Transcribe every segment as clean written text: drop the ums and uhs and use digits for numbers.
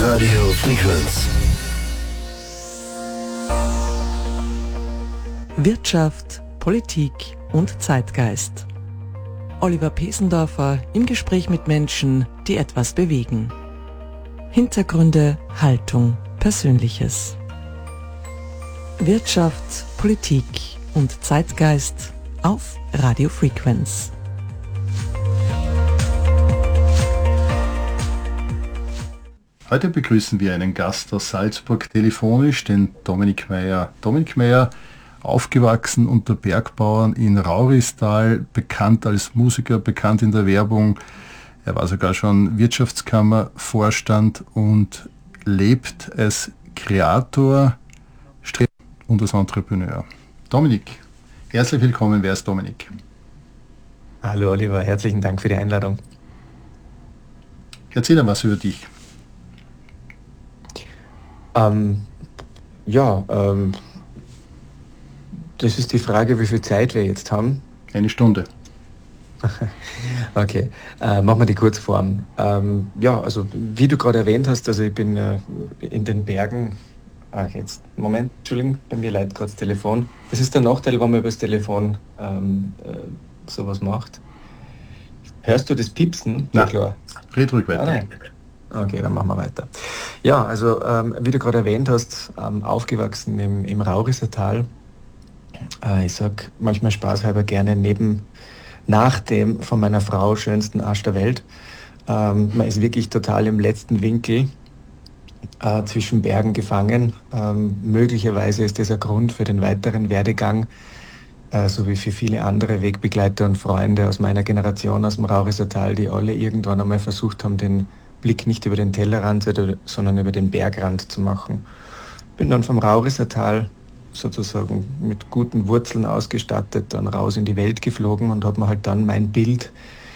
Radio Frequenz. Wirtschaft, Politik und Zeitgeist. Oliver Pesendorfer im Gespräch mit Menschen, die etwas bewegen. Hintergründe, Haltung, Persönliches. Wirtschaft, Politik und Zeitgeist auf Radio Frequenz. Heute begrüßen wir einen Gast aus Salzburg telefonisch, den Dominik Meyer. Dominik Meyer, aufgewachsen unter Bergbauern in Rauristal, bekannt als Musiker, bekannt in der Werbung. Er war sogar schon Wirtschaftskammervorstand und lebt als Kreator und als Entrepreneur. Dominik, herzlich willkommen. Wer ist Dominik? Hallo Oliver, herzlichen Dank für die Einladung. Erzähl dir was über dich. Das ist die Frage, wie viel Zeit wir jetzt haben. Eine Stunde. Okay, machen wir die Kurzform. Also wie du gerade erwähnt hast, also ich bin in den Bergen. Entschuldigung, bei mir leidet gerade das Telefon. Das ist der Nachteil, wenn man über das Telefon sowas macht. Hörst du das Piepsen? Ja, klar. Red ruhig weiter. Nein. Okay, dann machen wir weiter. Ja, also wie du gerade erwähnt hast, aufgewachsen im Raurissertal. Ich sag manchmal spaßhalber gerne nach dem von meiner Frau schönsten Arsch der Welt. Man ist wirklich total im letzten Winkel zwischen Bergen gefangen. Möglicherweise ist das ein Grund für den weiteren Werdegang, so wie für viele andere Wegbegleiter und Freunde aus meiner Generation aus dem Raurissertal, die alle irgendwann einmal versucht haben, den Blick nicht über den Tellerrand, sondern über den Bergrand zu machen. Bin dann vom Raurissertal sozusagen mit guten Wurzeln ausgestattet, dann raus in die Welt geflogen und habe mir halt dann mein Bild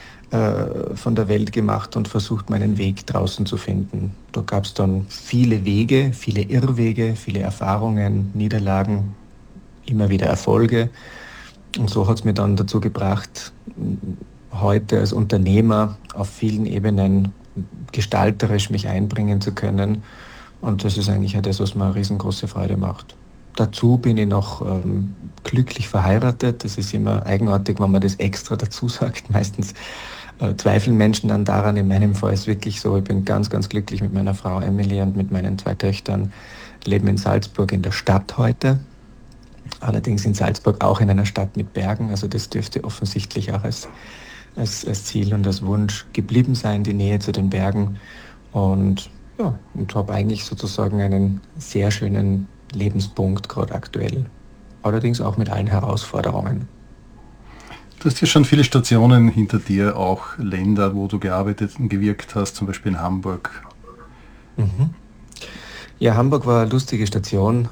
von der Welt gemacht und versucht, meinen Weg draußen zu finden. Da gab es dann viele Wege, viele Irrwege, viele Erfahrungen, Niederlagen, immer wieder Erfolge. Und so hat es mir dann dazu gebracht, heute als Unternehmer auf vielen Ebenen gestalterisch mich einbringen zu können. Und das ist eigentlich auch das, was mir eine riesengroße Freude macht. Dazu bin ich noch glücklich verheiratet. Das ist immer eigenartig, wenn man das extra dazu sagt. Meistens zweifeln Menschen dann daran. In meinem Fall ist es wirklich so, ich bin ganz, ganz glücklich mit meiner Frau Emily und mit meinen 2 Töchtern. Leben in Salzburg in der Stadt heute. Allerdings in Salzburg auch in einer Stadt mit Bergen. Also das dürfte offensichtlich auch als Ziel und als Wunsch geblieben sein, die Nähe zu den Bergen. Und habe eigentlich sozusagen einen sehr schönen Lebenspunkt gerade aktuell. Allerdings auch mit allen Herausforderungen. Du hast ja schon viele Stationen hinter dir, auch Länder, wo du gearbeitet und gewirkt hast, zum Beispiel in Hamburg. Mhm. Ja, Hamburg war eine lustige Station.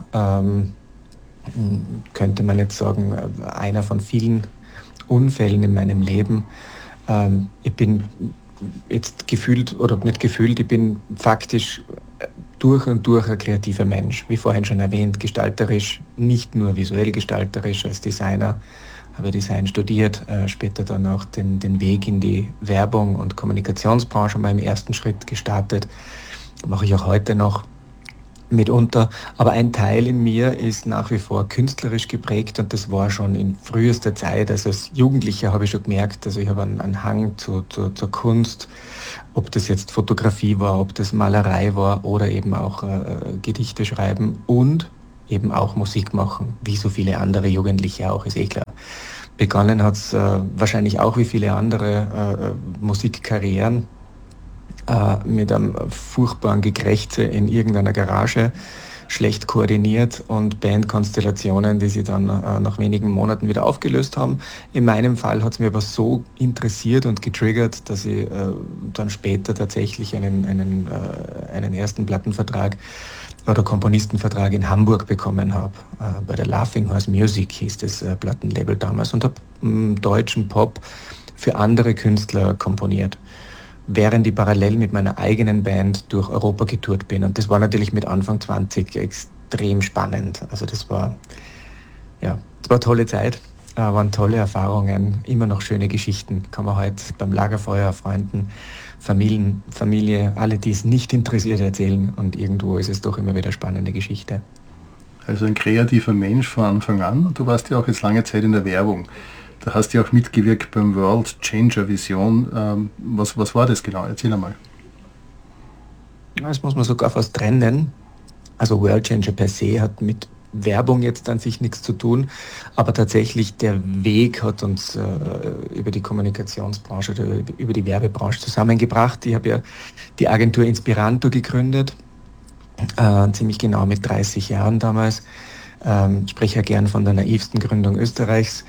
Könnte man jetzt sagen, einer von vielen Unfällen in meinem Leben. Ich bin jetzt ich bin faktisch durch und durch ein kreativer Mensch. Wie vorhin schon erwähnt, gestalterisch, nicht nur visuell gestalterisch als Designer, habe Design studiert, später dann auch den Weg in die Werbung- und Kommunikationsbranche mal im ersten Schritt gestartet. Mache ich auch heute noch mitunter. Aber ein Teil in mir ist nach wie vor künstlerisch geprägt und das war schon in frühester Zeit. Also als Jugendlicher habe ich schon gemerkt, also ich habe einen Hang zur Kunst, ob das jetzt Fotografie war, ob das Malerei war oder eben auch Gedichte schreiben und eben auch Musik machen, wie so viele andere Jugendliche auch, ist klar. Begonnen hat es wahrscheinlich auch wie viele andere Musikkarrieren mit einem furchtbaren Gekrächze in irgendeiner Garage, schlecht koordiniert und Bandkonstellationen, die sich dann nach wenigen Monaten wieder aufgelöst haben. In meinem Fall hat es mir aber so interessiert und getriggert, dass ich dann später tatsächlich einen ersten Plattenvertrag oder Komponistenvertrag in Hamburg bekommen habe. Bei der Laughing Horse Music hieß das Plattenlabel damals und habe deutschen Pop für andere Künstler komponiert, während ich parallel mit meiner eigenen Band durch Europa getourt bin. Und das war natürlich mit Anfang 20 extrem spannend. Also das war eine tolle Zeit, waren tolle Erfahrungen, immer noch schöne Geschichten. Kann man heute beim Lagerfeuer Freunden Familie, alle, die es nicht interessiert, erzählen. Und irgendwo ist es doch immer wieder eine spannende Geschichte. Also ein kreativer Mensch von Anfang an. Du warst ja auch jetzt lange Zeit in der Werbung. Da hast du ja auch mitgewirkt beim World Changer Vision. Was war das genau? Erzähl einmal. Das muss man sogar fast trennen. Also World Changer per se hat mit Werbung jetzt an sich nichts zu tun, aber tatsächlich der Weg hat uns über die Kommunikationsbranche oder über die Werbebranche zusammengebracht. Ich habe ja die Agentur Inspiranto gegründet, ziemlich genau mit 30 Jahren damals. Ich spreche ja gern von der naivsten Gründung Österreichs.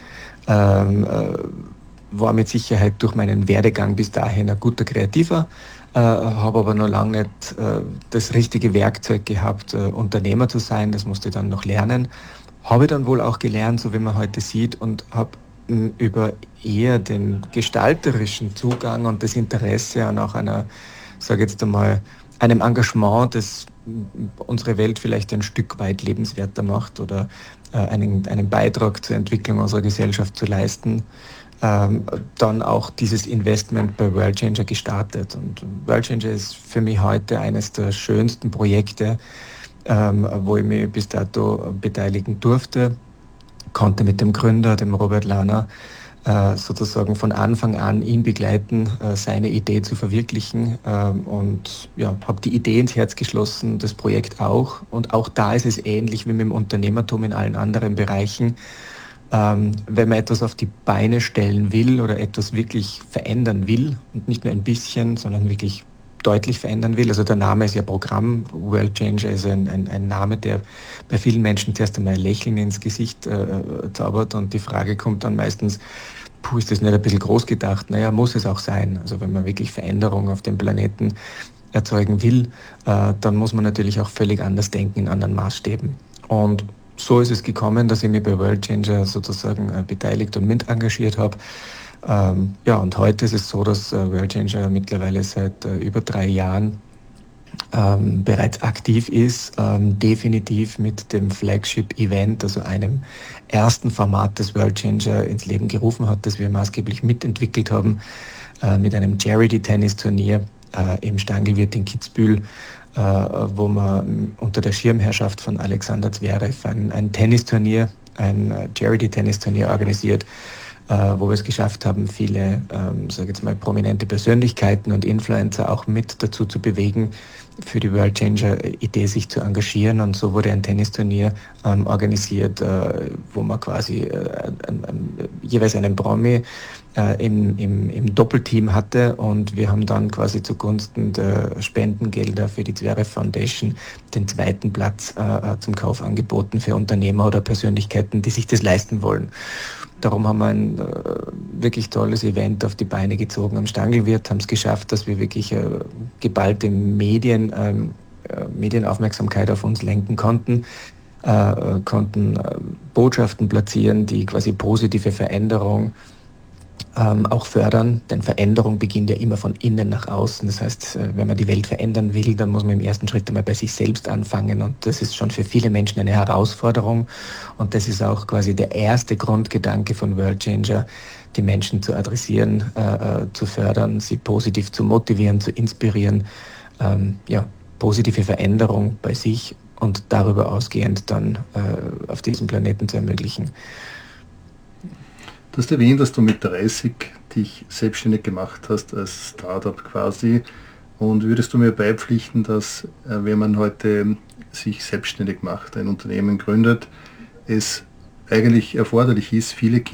War mit Sicherheit durch meinen Werdegang bis dahin ein guter Kreativer, habe aber noch lange nicht das richtige Werkzeug gehabt, Unternehmer zu sein. Das musste ich dann noch lernen. Habe dann wohl auch gelernt, so wie man heute sieht, und habe über eher den gestalterischen Zugang und das Interesse an auch einer, sage jetzt einmal, einem Engagement, das unsere Welt vielleicht ein Stück weit lebenswerter macht oder einen Beitrag zur Entwicklung unserer Gesellschaft zu leisten, dann auch dieses Investment bei World Changer gestartet. Und World Changer ist für mich heute eines der schönsten Projekte, wo ich mich bis dato beteiligen durfte, konnte mit dem Gründer, dem Robert Lahner, sozusagen von Anfang an ihn begleiten, seine Idee zu verwirklichen, und ja, habe die Idee ins Herz geschlossen, das Projekt auch. Und auch da ist es ähnlich wie mit dem Unternehmertum in allen anderen Bereichen. Wenn man etwas auf die Beine stellen will oder etwas wirklich verändern will und nicht nur ein bisschen, sondern wirklich deutlich verändern will. Also der Name ist ja Programm. World Changer ist ein Name, der bei vielen Menschen zuerst einmal ein Lächeln ins Gesicht zaubert, und die Frage kommt dann meistens, ist das nicht ein bisschen groß gedacht? Naja, muss es auch sein. Also wenn man wirklich Veränderung auf dem Planeten erzeugen will, dann muss man natürlich auch völlig anders denken, in anderen Maßstäben. Und so ist es gekommen, dass ich mich bei World Changer sozusagen beteiligt und mit engagiert habe. Ja, und heute ist es so, dass World Changer mittlerweile seit über 3 Jahren bereits aktiv ist, definitiv mit dem Flagship-Event, also einem ersten Format, das World Changer ins Leben gerufen hat, das wir maßgeblich mitentwickelt haben, mit einem Charity-Tennis-Turnier im Stangelwirt in Kitzbühel, wo man unter der Schirmherrschaft von Alexander Zverev ein Tennisturnier, ein Charity-Tennisturnier organisiert, wo wir es geschafft haben, viele, sage jetzt mal, prominente Persönlichkeiten und Influencer auch mit dazu zu bewegen, für die World Changer-Idee sich zu engagieren. Und so wurde ein Tennisturnier organisiert, wo man quasi jeweils einen Promi im Doppelteam hatte, und wir haben dann quasi zugunsten der Spendengelder für die Zverev Foundation den 2. Platz zum Kauf angeboten für Unternehmer oder Persönlichkeiten, die sich das leisten wollen. Darum haben wir ein wirklich tolles Event auf die Beine gezogen am Stangelwirt, haben es geschafft, dass wir wirklich geballte Medienaufmerksamkeit auf uns lenken konnten, konnten Botschaften platzieren, die quasi positive Veränderung auch fördern, denn Veränderung beginnt ja immer von innen nach außen. Das heißt, wenn man die Welt verändern will, dann muss man im ersten Schritt einmal bei sich selbst anfangen, und das ist schon für viele Menschen eine Herausforderung, und das ist auch quasi der erste Grundgedanke von World Changer, die Menschen zu adressieren, zu fördern, sie positiv zu motivieren, zu inspirieren, positive Veränderung bei sich und darüber ausgehend dann auf diesem Planeten zu ermöglichen. Du hast erwähnt, dass du mit 30 dich selbstständig gemacht hast als Startup quasi. Und würdest du mir beipflichten, dass wenn man heute sich selbstständig macht, ein Unternehmen gründet, es eigentlich erforderlich ist, viele